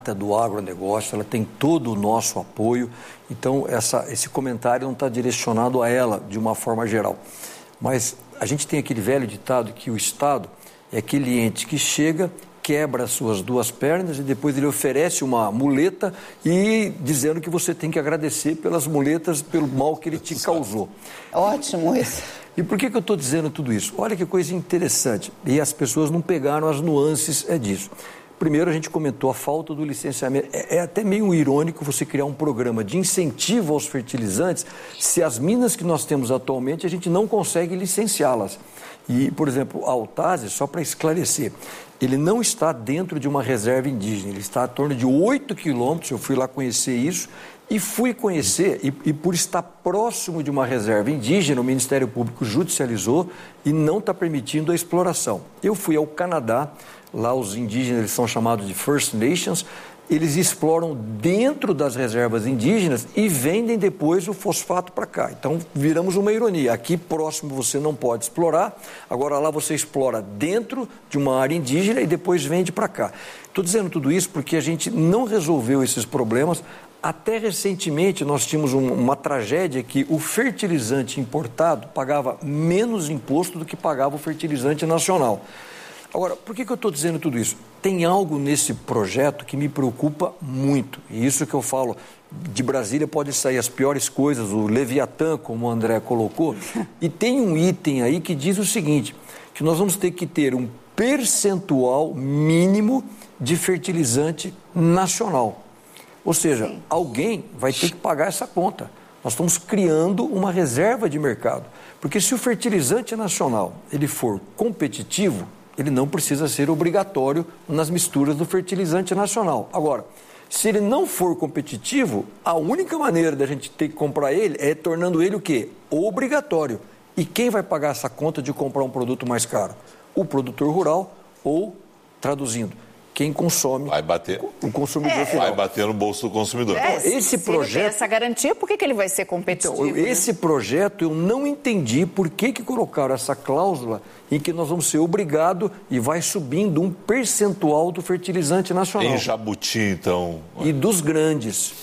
do agronegócio, ela tem todo o nosso apoio, então esse comentário não está direcionado a ela de uma forma geral. Mas a gente tem aquele velho ditado que o Estado é aquele ente que chega, quebra as suas duas pernas e depois ele oferece uma muleta e dizendo que você tem que agradecer pelas muletas, pelo mal que ele te causou. Ótimo isso. E por que eu estou dizendo tudo isso? Olha que coisa interessante, e as pessoas não pegaram as nuances disso. Primeiro, a gente comentou a falta do licenciamento. É até meio irônico você criar um programa de incentivo aos fertilizantes se as minas que nós temos atualmente a gente não consegue licenciá-las. E, por exemplo, a Autazes, só para esclarecer, ele não está dentro de uma reserva indígena, ele está a torno de 8 quilômetros, eu fui lá conhecer isso, e fui conhecer, e por estar próximo de uma reserva indígena, o Ministério Público judicializou e não está permitindo a exploração. Eu fui ao Canadá, lá os indígenas eles são chamados de First Nations, eles exploram dentro das reservas indígenas e vendem depois o fosfato para cá. Então, viramos uma ironia. Aqui próximo você não pode explorar, agora lá você explora dentro de uma área indígena e depois vende para cá. Estou dizendo tudo isso porque a gente não resolveu esses problemas. Até recentemente nós tínhamos uma tragédia que o fertilizante importado pagava menos imposto do que pagava o fertilizante nacional. Agora, por que eu estou dizendo tudo isso? Tem algo nesse projeto que me preocupa muito. E isso que eu falo, de Brasília pode sair as piores coisas, o Leviatã, como o André colocou. E tem um item aí que diz o seguinte, que nós vamos ter que ter um percentual mínimo de fertilizante nacional. Ou seja, alguém vai ter que pagar essa conta. Nós estamos criando uma reserva de mercado. Porque se o fertilizante nacional ele for competitivo, ele não precisa ser obrigatório nas misturas do fertilizante nacional. Agora, se ele não for competitivo, a única maneira da gente ter que comprar ele é tornando ele o quê? Obrigatório. E quem vai pagar essa conta de comprar um produto mais caro? O produtor rural ou, traduzindo, quem consome, vai bater, o consumidor final. Vai bater no bolso do consumidor. Se ele tem essa garantia, por que ele vai ser competitivo? Então, esse projeto eu não entendi por que colocaram essa cláusula em que nós vamos ser obrigados e vai subindo um percentual do fertilizante nacional. Em Jabuti, então. E dos grandes.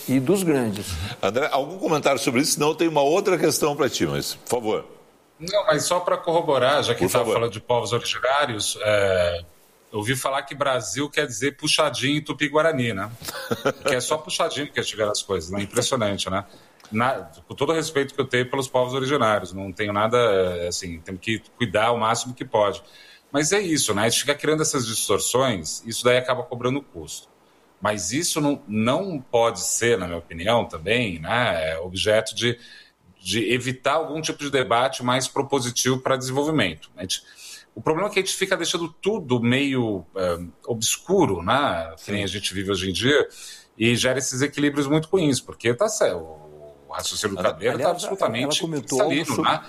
André, algum comentário sobre isso? Senão eu tenho uma outra questão para ti, mas, por favor. Não, mas só para corroborar, já que estava falando de povos originários, eu ouvi falar que Brasil quer dizer puxadinho em Tupi-Guarani, né? Que é só puxadinho que tiveram as coisas, né? Impressionante, né? Com todo o respeito que eu tenho pelos povos originários, não tenho nada, assim, temos que cuidar o máximo que pode. Mas é isso, né? A gente fica criando essas distorções, isso daí acaba cobrando custo. Mas isso não pode ser, na minha opinião, também, né? Objeto de evitar algum tipo de debate mais propositivo para desenvolvimento. O problema é que a gente fica deixando tudo meio obscuro, né? Que nem a gente vive hoje em dia, e gera esses equilíbrios muito ruins, porque tá certo. O raciocínio do Cabreira está absolutamente salino, né?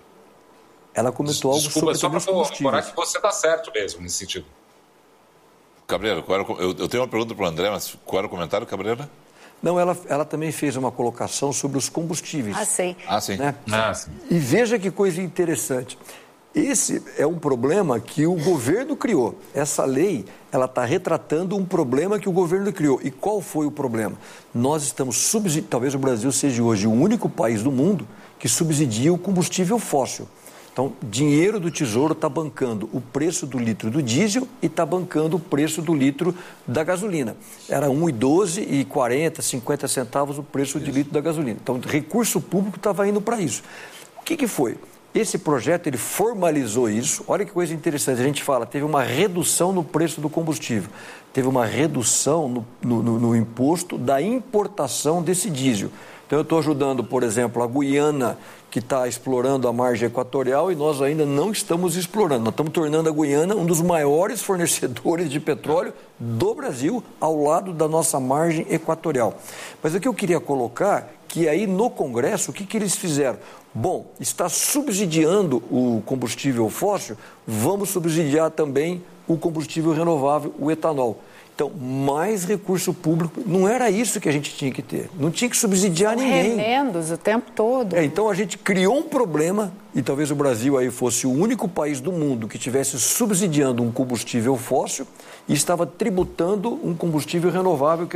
Ela comentou algo sobre só para corroborar que você está certo mesmo nesse sentido. Cabreira, eu tenho uma pergunta para o André, mas qual era o comentário, Cabreira? Não, ela também fez uma colocação sobre os combustíveis. Sim. Sim. Né? Sim. E veja que coisa interessante. Esse é um problema que o governo criou. Essa lei, ela está retratando um problema que o governo criou. E qual foi o problema? Nós estamos subsidiando, talvez o Brasil seja hoje o único país do mundo que subsidia o combustível fóssil. Então, dinheiro do Tesouro está bancando o preço do litro do diesel e está bancando o preço do litro da gasolina. Era 1,12 e 40, 50 centavos o preço de litro da gasolina. Então, o recurso público estava indo para isso. O que foi? Esse projeto, ele formalizou isso. Olha que coisa interessante, a gente fala, teve uma redução no preço do combustível, teve uma redução no imposto da importação desse diesel. Então, eu estou ajudando, por exemplo, a Guiana, que está explorando a margem equatorial, e nós ainda não estamos explorando. Nós estamos tornando a Guiana um dos maiores fornecedores de petróleo do Brasil, ao lado da nossa margem equatorial. Mas o que eu queria colocar, que aí no Congresso, o que eles fizeram? Bom, está subsidiando o combustível fóssil, vamos subsidiar também o combustível renovável, o etanol. Então, mais recurso público, não era isso que a gente tinha que ter. Não tinha que subsidiar ninguém. Remendos o tempo todo. Então, a gente criou um problema, e talvez o Brasil aí fosse o único país do mundo que estivesse subsidiando um combustível fóssil e estava tributando um combustível renovável, que